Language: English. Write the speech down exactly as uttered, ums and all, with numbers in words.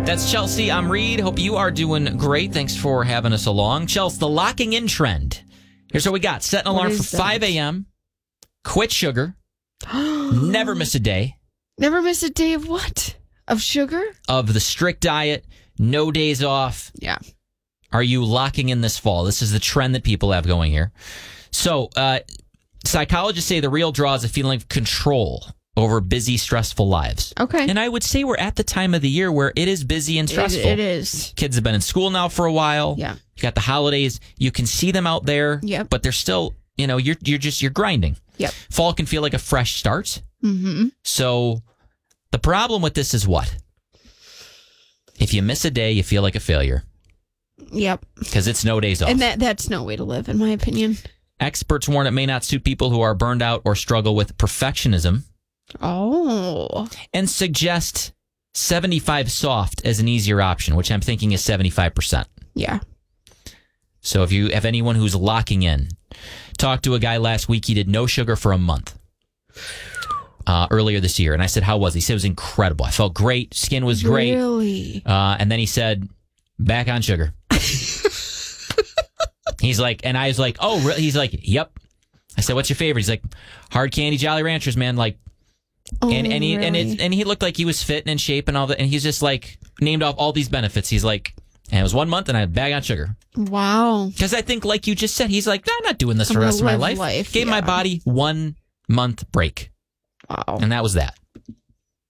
That's Chelsea. I'm Reed. Hope you are doing great. Thanks for having us along. Chelsea, the locking in trend. Here's what we got. Set an alarm for five a.m. Quit sugar. Never miss a day. Never miss a day of what? Of sugar? Of the strict diet. No days off. Yeah. Are you locking in this fall? This is the trend that people have going here. So, uh, psychologists say the real draw is a feeling of control over busy, stressful lives. Okay. And I would say we're at the time of the year where it is busy and stressful. It, it is. Kids have been in school now for a while. Yeah. You got the holidays. You can see them out there. Yep. But they're still, you know, you're you're just you're grinding. Yep. Fall can feel like a fresh start. Mm-hmm. So the problem with this is what? If you miss a day, you feel like a failure. Yep. Because it's no days off. And that that's no way to live, in my opinion. Experts warn it may not suit people who are burned out or struggle with perfectionism. Oh. And suggest seventy-five soft as an easier option, which I'm thinking is seventy-five percent. Yeah. So if you have anyone who's locking in, talked to a guy last week. He did no sugar for a month uh, earlier this year. And I said, how was he? He said it was incredible. I felt great. Skin was great. Really? Uh, and then he said, back on sugar. He's like, and I was like, oh, really? He's like, yep. I said, what's your favorite? He's like, hard candy Jolly Ranchers, man. Like, oh, and and he really? and it, and he looked like he was fit and in shape and all that. And he's just like named off all these benefits. He's like, and it was one month and I had bag on sugar. Wow. Because I think, like you just said, he's like, I'm not doing this I'm for the rest of my live life. life Gave yeah. my body one month break. Wow. And that was that.